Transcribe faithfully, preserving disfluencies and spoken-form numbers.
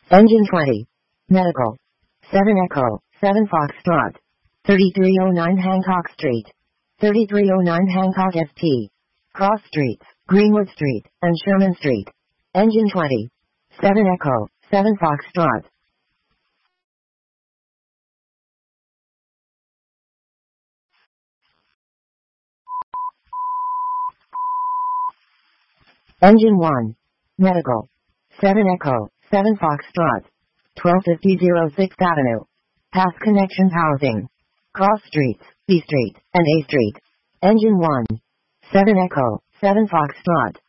Engine twenty. Medical. seven Echo, seven Foxtrot. thirty-three oh nine Hancock Street. thirty-three oh nine Hancock S T. Cross Streets, Greenwood Street, and Sherman Street. Engine twenty. seven Echo, seven Foxtrot. Engine one. Medical. seven Echo, seven Foxtrot. twelve fifty sixth Avenue. Path Connections Housing. Cross Streets, B Street, and A Street. Engine one. seven Echo, seven Foxtrot.